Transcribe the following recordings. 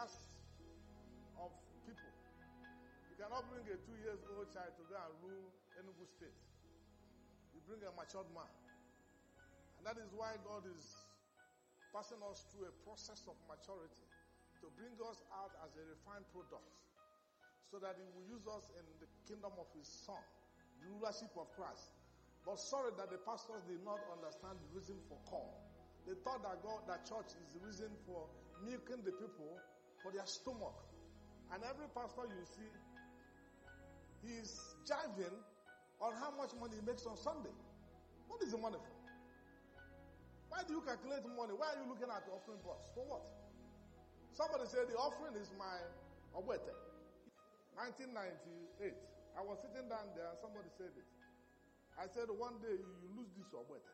mass of people. You cannot bring a 2-year-old child to go and rule Enugu State. You bring a matured man. And that is why God is passing us through a process of maturity to bring us out as a refined product so that He will use us in the kingdom of His Son, the rulership of Christ. But sorry that the pastors did not understand the reason for call. They thought that church is the reason for milking the people for their stomach. And every pastor you see, he is jiving on how much money he makes on Sunday. What is the money for? Why do you calculate money? Why are you looking at the offering box? For what? Somebody said the offering is my obwete. 1998. I was sitting down there and somebody said it. I said one day you lose this obwete.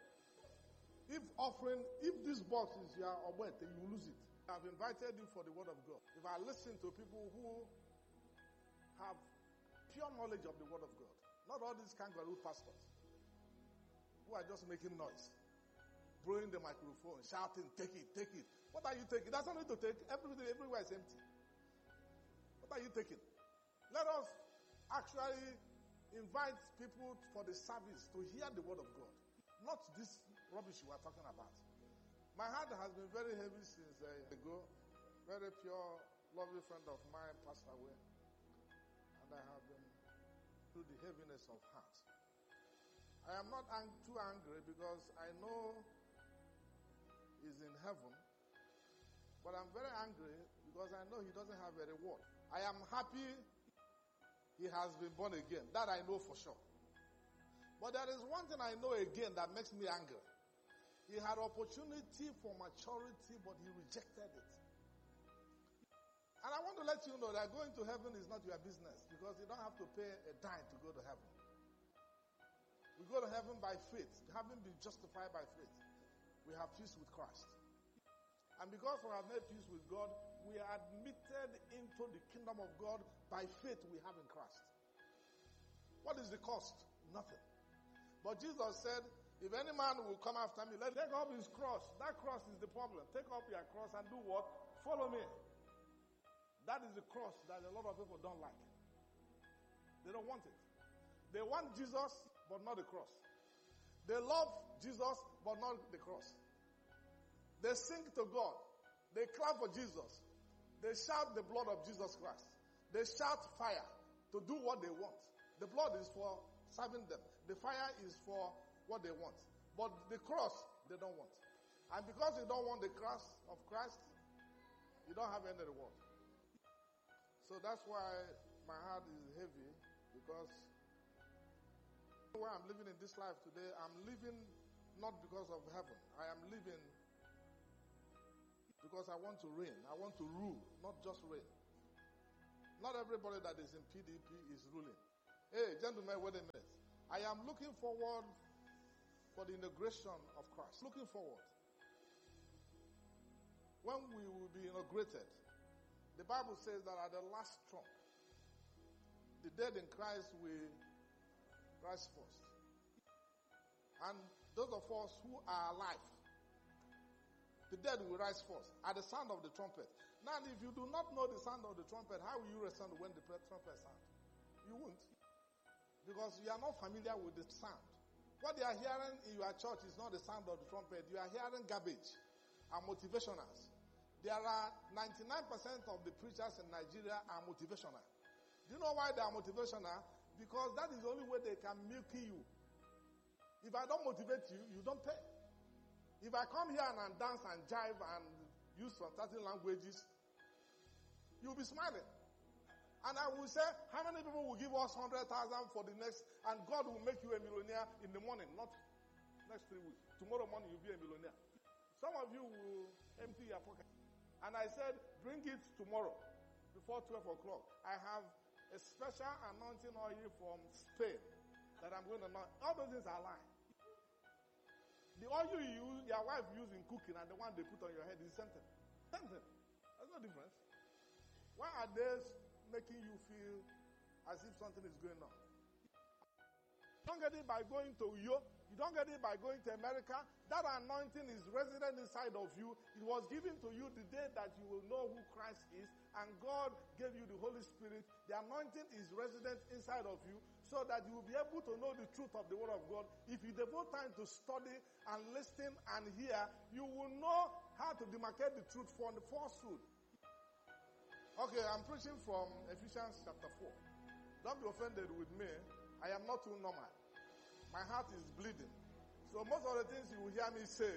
If this box is your obwete, you lose it. I've invited you for the word of God. If I listen to people who have pure knowledge of the word of God, not all these kangaroo pastors who are just making noise, blowing the microphone, shouting, take it, take it. What are you taking? That's not to take. Everywhere is empty. What are you taking? Let us actually invite people for the service to hear the word of God. Not this rubbish we are talking about. My heart has been very heavy since ago. Very pure, lovely friend of mine passed away. And I have been through the heaviness of heart. I am not too angry because I know he's in heaven. But I'm very angry because I know he doesn't have a reward. I am happy he has been born again. That I know for sure. But there is one thing I know again that makes me angry. He had opportunity for maturity, but he rejected it. And I want to let you know that going to heaven is not your business because you don't have to pay a dime to go to heaven. We go to heaven by faith. Having been justified by faith, we have peace with Christ. And because we have made peace with God, we are admitted into the kingdom of God by faith we have in Christ. What is the cost? Nothing. But Jesus said, if any man will come after me, let him take up his cross. That cross is the problem. Take up your cross and do what? Follow me. That is the cross that a lot of people don't like. They don't want it. They want Jesus, but not the cross. They love Jesus, but not the cross. They sing to God. They clap for Jesus. They shout the blood of Jesus Christ. They shout fire to do what they want. The blood is for serving them. The fire is for what they want. But the cross, they don't want. And because you don't want the cross of Christ, you don't have any reward. So that's why my heart is heavy, because where I'm living in this life today, I'm living not because of heaven. I am living because I want to reign. I want to rule, not just reign. Not everybody that is in PDP is ruling. Hey, gentlemen, wait a minute. I am looking forward for the inauguration of Christ. Looking forward. When we will be inaugurated, the Bible says that at the last trump, the dead in Christ will rise first. And those of us who are alive, the dead will rise first at the sound of the trumpet. Now, if you do not know the sound of the trumpet, how will you respond when the trumpet sounds? You won't. Because you are not familiar with the sound. What they are hearing in your church is not the sound of the trumpet. You are hearing garbage and motivationals. There are 99% of the preachers in Nigeria are motivational. Do you know why they are motivational? Because that is the only way they can milk you. If I don't motivate you, you don't pay. If I come here and dance and jive and use some certain languages, you'll be smiling. And I will say, how many people will give us 100,000 for the next, and God will make you a millionaire in the morning, not next 3 weeks. Tomorrow morning you'll be a millionaire. Some of you will empty your pocket. And I said, bring it tomorrow before 12 o'clock. I have a special anointing oil from Spain that I'm going to anoint. All those things are lying. The oil you use, your wife used in cooking, and the one they put on your head is the same thing. Same thing. There's no difference. Why are they making you feel as if something is going on? Don't get it by going to Uyo. You don't get it by going to America. That anointing is resident inside of you. It was given to you the day that you will know who Christ is, and God gave you the Holy Spirit. The anointing is resident inside of you so that you will be able to know the truth of the Word of God. If you devote time to study and listen and hear, you will know how to demarcate the truth from the falsehood. Okay, I'm preaching from Ephesians chapter 4. Don't be offended with me. I am not too normal. My heart is bleeding. So most of the things you will hear me say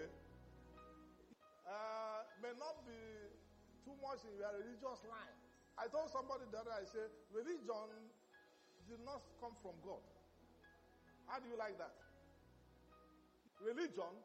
may not be too much in your religious line. I told somebody the other day, I said, religion did not come from God. How do you like that? Religion,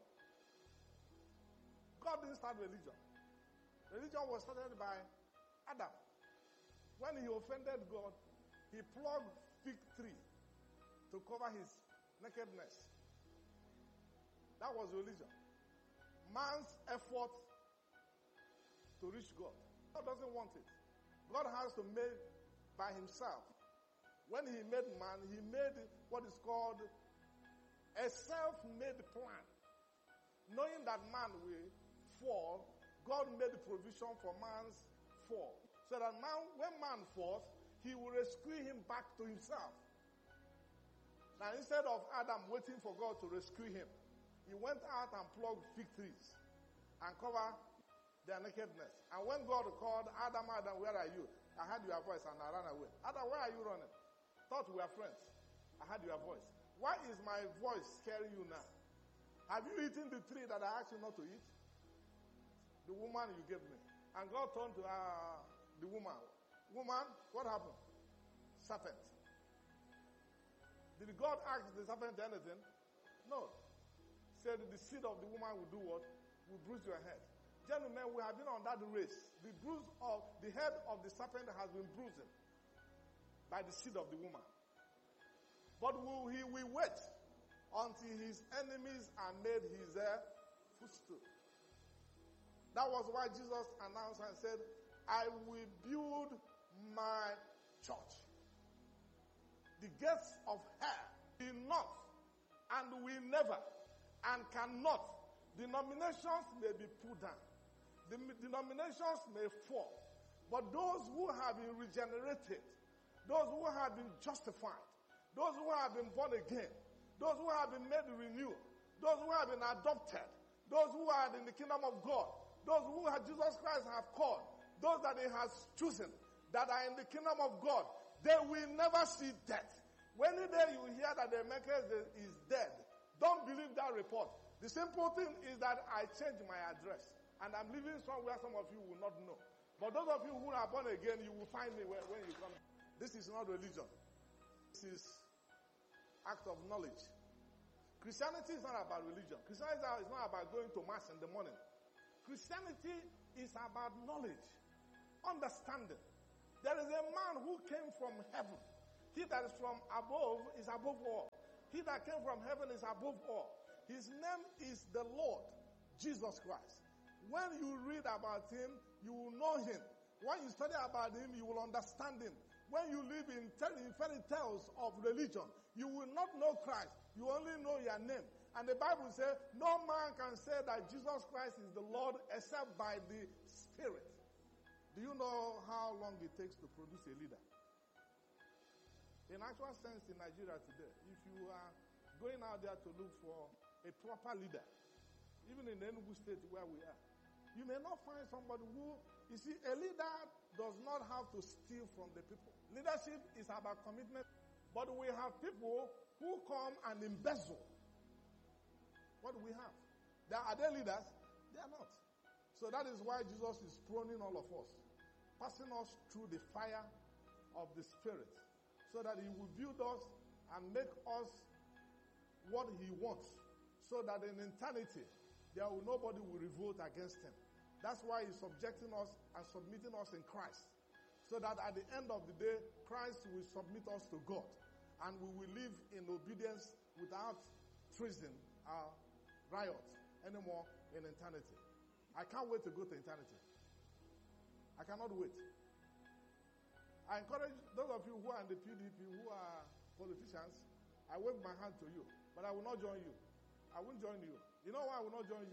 God didn't start religion. Religion was started by Adam. When he offended God, he plucked fig tree to cover his nakedness. That was religion. Man's effort to reach God. God doesn't want it. God has to make by himself. When he made man, he made what is called a self-made plan. Knowing that man will fall, God made provision for man's fall. So that man, when man falls, he will rescue him back to himself. Now, instead of Adam waiting for God to rescue him, he went out and plucked fig trees and covered their nakedness. And when God called, Adam, Adam, where are you? I heard your voice and I ran away. Adam, where are you running? Thought we were friends. I heard your voice. Why is my voice scaring you now? Have you eaten the tree that I asked you not to eat? The woman you gave me. And God turned to the woman. Woman, what happened? Serpent. Did God ask the serpent anything? No. Said the seed of the woman will do what? Will bruise your head. Gentlemen, we have been on that race. The head of the serpent has been bruised by the seed of the woman. But he will wait until his enemies are made his footstool. That was why Jesus announced and said, I will build my church. The gates of hell will not and will never and cannot. Denominations may be put down. The denominations may fall. But those who have been regenerated, those who have been justified, those who have been born again, those who have been made renewed, those who have been adopted, those who are in the kingdom of God, those who Jesus Christ have called, those that he has chosen, that are in the kingdom of God, they will never see death. When the day you hear that the maker is dead, don't believe that report. The simple thing is that I changed my address and I'm living somewhere some of you will not know. But those of you who are born again, you will find me when you come. This is not religion. This is act of knowledge. Christianity is not about religion. Christianity is not about going to mass in the morning. Christianity is about knowledge, understanding. There is a man who came from heaven. He that is from above is above all. He that came from heaven is above all. His name is the Lord, Jesus Christ. When you read about him, you will know him. When you study about him, you will understand him. When you live in fairy tales of religion, you will not know Christ. You only know your name. And the Bible says, no man can say that Jesus Christ is the Lord except by the Spirit. Do you know how long it takes to produce a leader? In actual sense, in Nigeria today, if you are going out there to look for a proper leader, even in Enugu State where we are, you may not find somebody who, you see, a leader does not have to steal from the people. Leadership is about commitment, but we have people who come and embezzle. What do we have? Are they leaders? They are not. So that is why Jesus is pruning all of us, passing us through the fire of the Spirit, so that he will build us and make us what he wants, so that in eternity, nobody will revolt against him. That's why he's subjecting us and submitting us in Christ, so that at the end of the day, Christ will submit us to God, and we will live in obedience without treason or riot anymore in eternity. I can't wait to go to eternity. I cannot wait. I encourage those of you who are in the PDP, who are politicians, I wave my hand to you, but I will not join you. I won't join you. You know why I will not join you?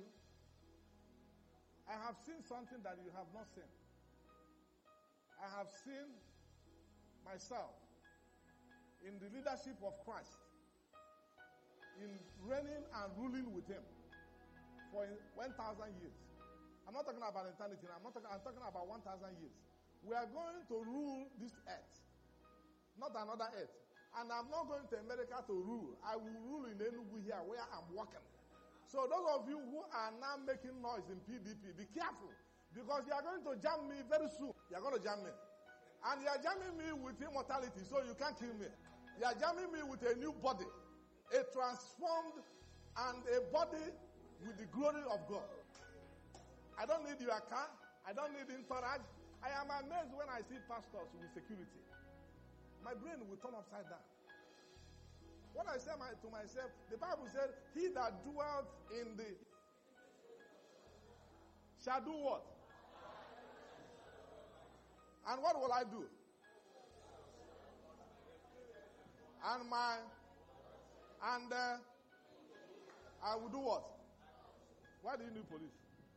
I have seen something that you have not seen. I have seen myself in the leadership of Christ, in reigning and ruling with him for 1,000 years. I'm not talking about eternity. I'm talking about 1,000 years. We are going to rule this earth, not another earth. And I'm not going to America to rule. I will rule in Enugu here where I'm working. So those of you who are now making noise in PDP, be careful. Because you are going to jam me very soon. You are going to jam me. And you are jamming me with immortality, so you can't kill me. You are jamming me with a new body. A transformed and a body with the glory of God. I don't need your car. I don't need entourage. I am amazed when I see pastors with security. My brain will turn upside down. What I say to myself, the Bible said, he that dwells in the shall do what? And what will I do? And I will do what? Why do you need police?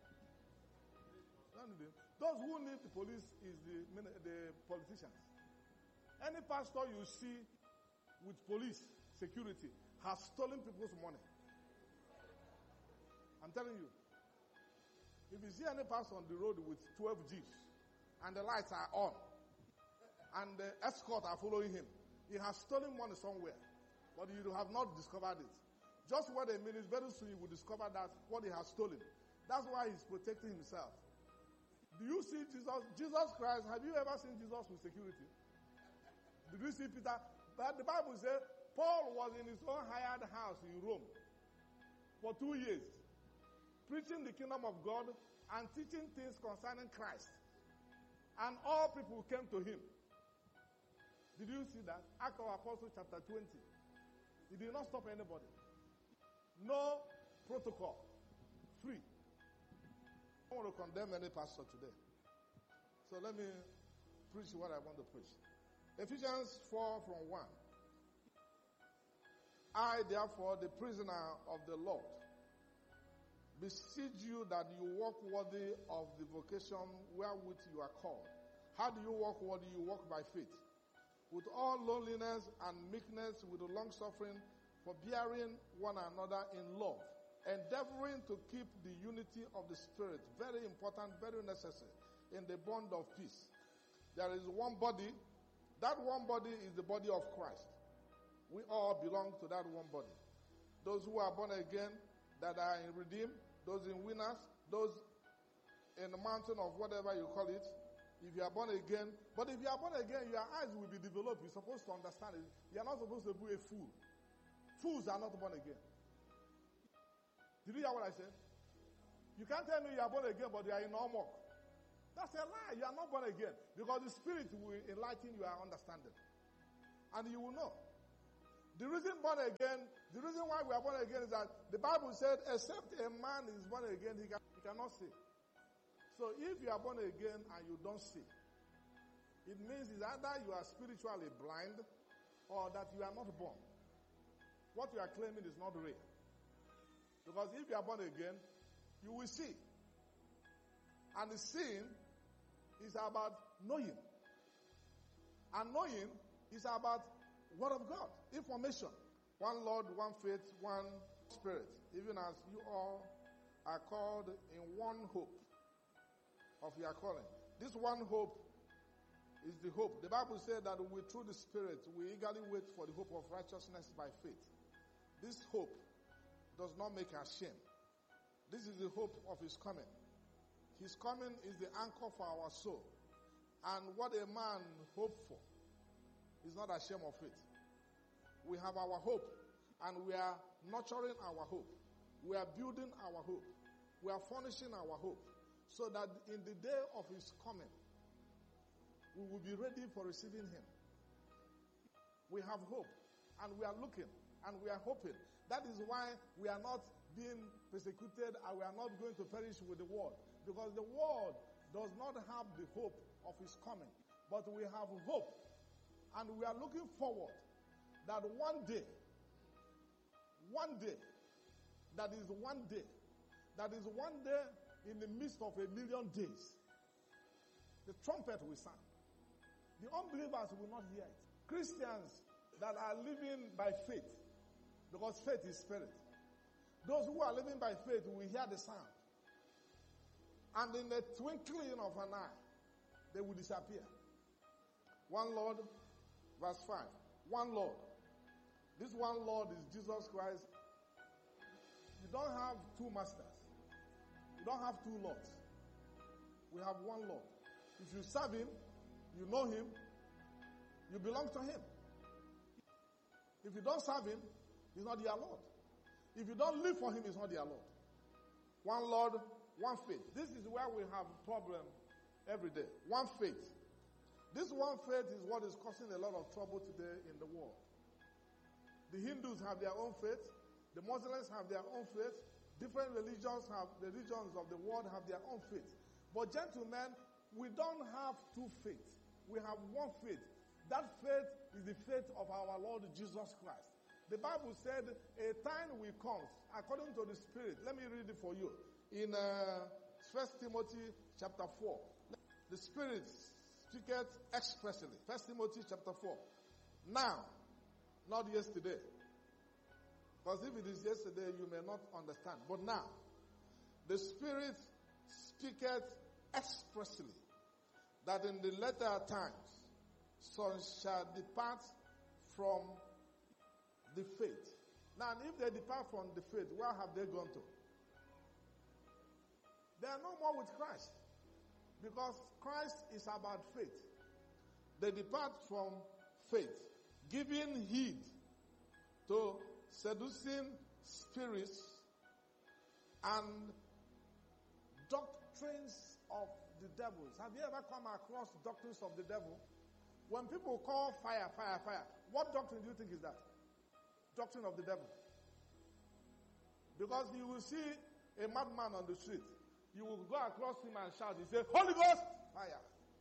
Those who need the police is the politicians. Any pastor you see with police security has stolen people's money. I'm telling you. If you see any pastor on the road with 12 Jeeps and the lights are on and the escort are following him, he has stolen money somewhere, but you have not discovered it. Just what a minute, very soon you will discover that what he has stolen. That's why he's protecting himself. Do you see Jesus? Jesus Christ, have you ever seen Jesus with security? Did you see Peter? But the Bible says Paul was in his own hired house in Rome for 2 years, preaching the kingdom of God and teaching things concerning Christ. And all people came to him. Did you see that? Acts of Apostles chapter 20. He did not stop anybody. No protocol. Free. I don't want to condemn any pastor today. So let me preach what I want to preach. Ephesians 4 from 1. I, therefore, the prisoner of the Lord, beseech you that you walk worthy of the vocation wherewith you are called. How do you walk worthy? You walk by faith. With all lowliness and meekness, with long suffering, forbearing one another in love, endeavoring to keep the unity of the Spirit, very important, very necessary, in the bond of peace. There is one body. That one body is the body of Christ. We all belong to that one body. Those who are born again, that are in redeemed, those in winners, those in the mountain of whatever you call it. If you are born again, but if you are born again, your eyes will be developed. You're supposed to understand it. You are not supposed to be a fool. Fools are not born again. Did you hear what I said? You can't tell me you are born again, but you are in normal. That's a lie. You are not born again. Because the Spirit will enlighten your understanding. And you will know. The reason born again, the reason why we are born again is that the Bible said, except a man is born again, he cannot see. So if you are born again and you don't see, it means it's either you are spiritually blind or that you are not born. What you are claiming is not real. Because if you are born again, you will see. And the seeing is about knowing. And knowing is about Word of God, information. One Lord, one faith, one Spirit. Even as you all are called in one hope of your calling. This one hope is the hope. The Bible said that we, through the Spirit, we eagerly wait for the hope of righteousness by faith. This hope does not make us shame. This is the hope of His coming. His coming is the anchor for our soul. And what a man hopes for is not ashamed of it. We have our hope, and we are nurturing our hope. We are building our hope. We are furnishing our hope, so that in the day of His coming, we will be ready for receiving Him. We have hope, and we are looking, and we are hoping. That is why we are not being persecuted, and we are not going to perish with the world. Because the world does not have the hope of His coming. But we have hope. And we are looking forward that one day, That is one day. That is one day in the midst of 1,000,000 days. The trumpet will sound. The unbelievers will not hear it. Christians that are living by faith, because faith is spirit. Those who are living by faith will hear the sound. And in the twinkling of an eye, they will disappear. One Lord, verse 5. One Lord. This one Lord is Jesus Christ. You don't have two masters. You don't have two lords. We have one Lord. If you serve him, you know him, you belong to him. If you don't serve him, he's not your Lord. If you don't live for him, he's not your Lord. One Lord, one faith. This is where we have a problem every day. One faith. This one faith is what is causing a lot of trouble today in the world. The Hindus have their own faith. The Muslims have their own faith. Different religions of the world have their own faith. But gentlemen, we don't have two faiths. We have one faith. That faith is the faith of our Lord Jesus Christ. The Bible said a time will come, according to the Spirit. Let me read it for you. In 1 Timothy chapter 4. The Spirit speaketh expressly. 1 Timothy chapter 4. Now, not yesterday. Because if it is yesterday, you may not understand. But now, the Spirit speaketh expressly that in the latter times some shall depart from the faith. Now, if they depart from the faith, where have they gone to? They are no more with Christ. Because Christ is about faith. They depart from faith, giving heed to seducing spirits and doctrines of the devils. Have you ever come across doctrines of the devil? When people call fire, fire, fire, what doctrine do you think is that? Doctrine of the devil. Because you will see a madman on the street. You will go across him and shout. He say, Holy Ghost, fire.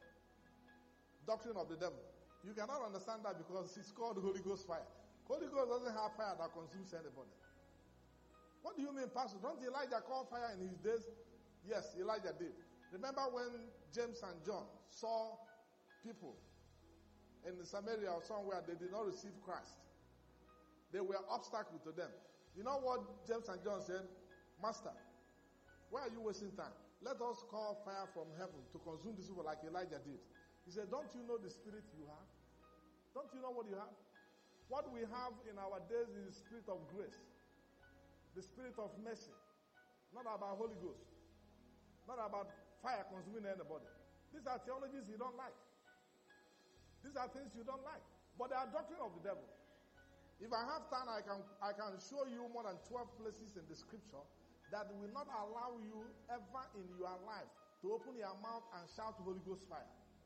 Doctrine of the devil. You cannot understand that because it's called Holy Ghost fire. Holy Ghost doesn't have fire that consumes anybody. What do you mean, Pastor? Don't Elijah call fire in his days? Yes, Elijah did. Remember when James and John saw people in Samaria or somewhere, they did not receive Christ. They were obstacle to them. You know what James and John said? Master, why are you wasting time? Let us call fire from heaven to consume these people like Elijah did. He said, don't you know the spirit you have? Don't you know what you have? What we have in our days is the spirit of grace. The spirit of mercy. Not about Holy Ghost. Not about fire consuming anybody. These are theologies you don't like. These are things you don't like. But they are doctrine of the devil. If I have time, I can show you more than 12 places in the scripture that will not allow you ever in your life to open your mouth and shout Holy Ghost fire.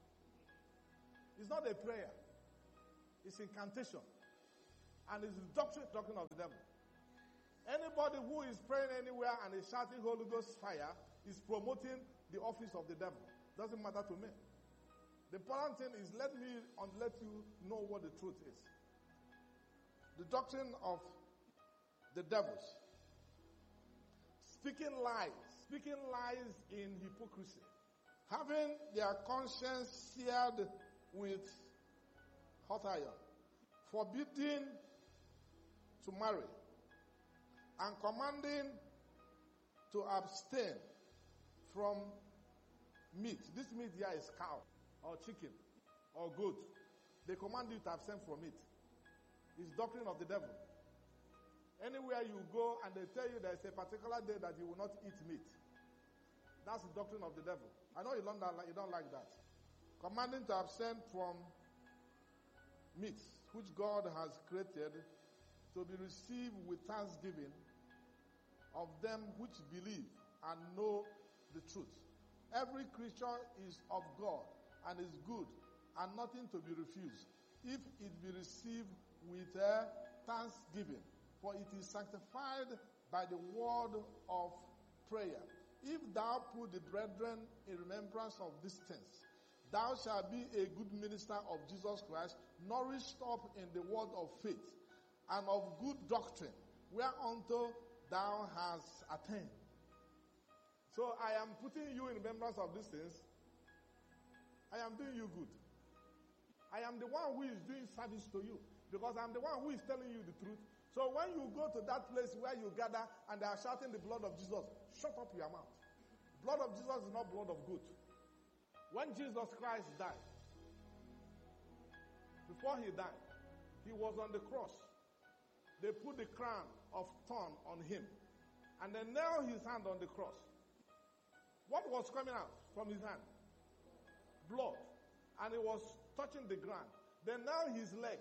It's not a prayer. It's incantation. And it's doctrine of the devil. Anybody who is praying anywhere and is shouting Holy Ghost fire is promoting the office of the devil. Doesn't matter to me. The important thing is let you know what the truth is. The doctrine of the devils. Speaking lies in hypocrisy. Having their conscience seared with hot iron. Forbidding to marry. And commanding to abstain from meat. This meat here is cow or chicken or goat. They command you to abstain from it. It's doctrine of the devil. Anywhere you go and they tell you there's a particular day that you will not eat meat. That's the doctrine of the devil. I know you don't like that. Commanding to abstain from meat, which God has created to be received with thanksgiving of them which believe and know the truth. Every creature is of God and is good and nothing to be refused, if it be received with thanksgiving. For it is sanctified by the word of prayer. If thou put the brethren in remembrance of these things, thou shalt be a good minister of Jesus Christ, nourished up in the word of faith and of good doctrine, whereunto thou hast attained. So I am putting you in remembrance of these things. I am doing you good. I am the one who is doing service to you because I'm the one who is telling you the truth. So when you go to that place where you gather and they are shouting the blood of Jesus, shut up your mouth. Blood of Jesus is not blood of goat. When Jesus Christ died, before he died, he was on the cross. They put the crown of thorn on him and they nailed his hand on the cross. What was coming out from his hand? Blood. And it was touching the ground. They nailed his legs.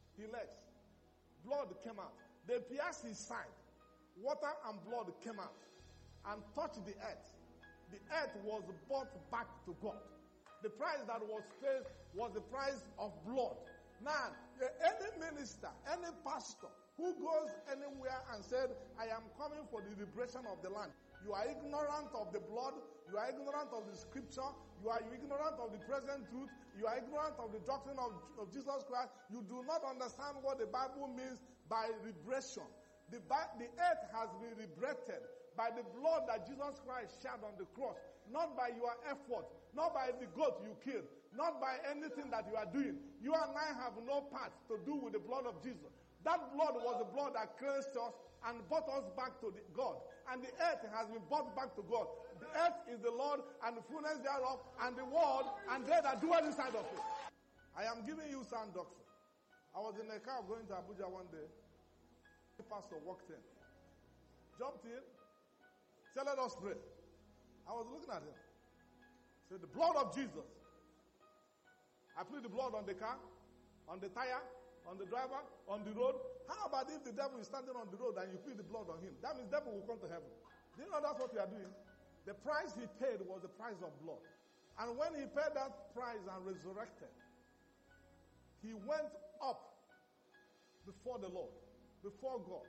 Blood came out. They pierced his side. Water and blood came out and touched the earth. The earth was brought back to God. The price that was paid was the price of blood. Now, any minister, any pastor who goes anywhere and said, I am coming for the liberation of the land, you are ignorant of the blood, you are ignorant of the scripture, you are ignorant of the present truth, you are ignorant of the doctrine of Jesus Christ, you do not understand what the Bible means by liberation. The earth has been liberated by the blood that Jesus Christ shed on the cross, not by your effort, not by the goat you killed, not by anything that you are doing. You and I have no part to do with the blood of Jesus. That blood was the blood that cleansed us and brought us back to God. And the earth has been brought back to God. The earth is the Lord and the fullness thereof and the world and they that dwell inside of it. I am giving you sound doctrine. I was in a car going to Abuja one day. The pastor walked in, jumped in, said, let us pray. I was looking at him. Said, the blood of Jesus. I plead the blood on the car, on the tire, on the driver, on the road. How about if the devil is standing on the road and you plead the blood on him? That means the devil will come to heaven. Do you know that's what we are doing? The price he paid was the price of blood. And when he paid that price and resurrected, he went up before the Lord, before God,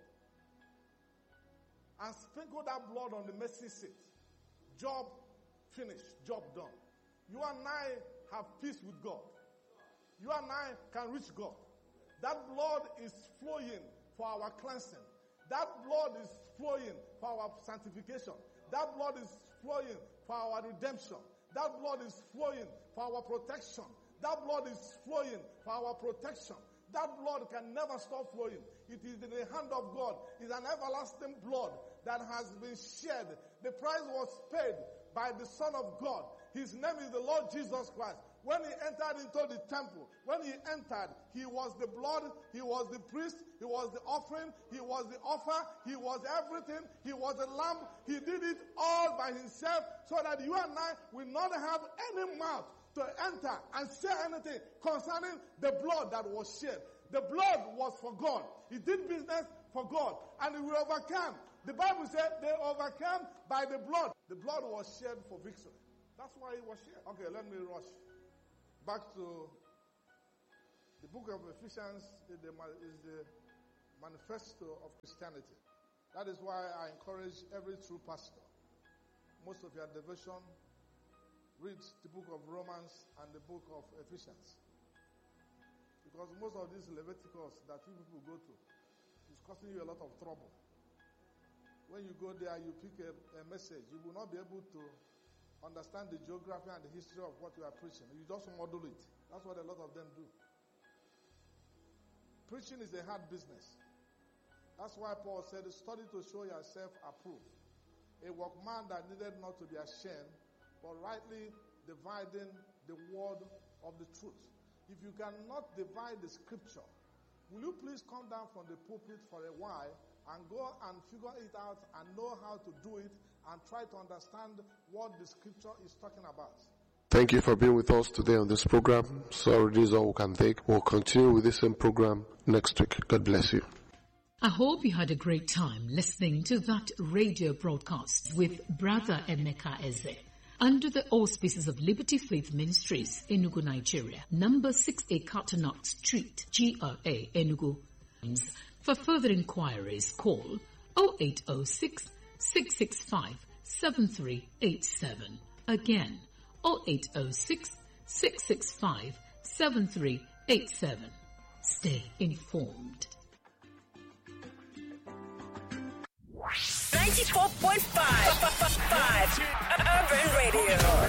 and sprinkled that blood on the mercy seat. Job finished, job done. You and I have peace with God. You and I can reach God. That blood is flowing for our cleansing. That blood is flowing for our sanctification. That blood is flowing for our redemption. That blood is flowing for our protection. That blood is flowing for our protection. That blood can never stop flowing. It is in the hand of God. It's an everlasting blood that has been shed. The price was paid by the Son of God. His name is the Lord Jesus Christ. When he entered into the temple, when he entered, he was the blood, he was the priest, he was the offering, he was the offer, he was everything, he was the lamb. He did it all by himself so that you and I will not have any mouth to enter and say anything concerning the blood that was shed. The blood was for God. He did business for God and he will overcome. The Bible said they overcame by the blood. The blood was shed for victory. That's why it was shed. Okay, let me rush back to the book of Ephesians. Is the manifesto of Christianity. That is why I encourage every true pastor, most of your devotion, read the book of Romans and the book of Ephesians. Because most of these Leviticus that you people go to is costing you a lot of trouble. When you go there, you pick a message. You will not be able to understand the geography and the history of what you are preaching. You just model it. That's what a lot of them do. Preaching is a hard business. That's why Paul said, study to show yourself approved. A workman that needed not to be ashamed, but rightly dividing the word of the truth. If you cannot divide the scripture, will you please come down from the pulpit for a while and go and figure it out and know how to do it and try to understand what the scripture is talking about. Thank you for being with us today on this program. Sorry, this is all we can take. We'll continue with this same program next week. God bless you. I hope you had a great time listening to that radio broadcast with Brother Emeka Eze under the auspices of Liberty Faith Ministries, Enugu, Nigeria, number 6A Cartonot Street, GRA, Enugu. For further inquiries, call 0806 665 7387. Again, 0806 665 7387. Stay informed. 94.5 Urban Radio.